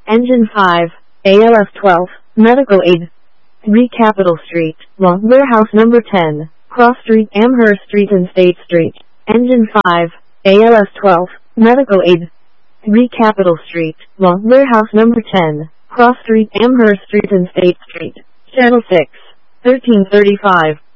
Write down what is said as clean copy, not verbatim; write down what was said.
Engine 5, ALF 12, Medical Aid. 3 Capitol Street, Long Warehouse number 10, Cross Street, Amherst Street and State Street. Engine 5, ALF 12, Medical Aid. 3 Capitol Street, Long Warehouse number 10, Cross Street, Amherst Street and State Street. Channel 6, 1335.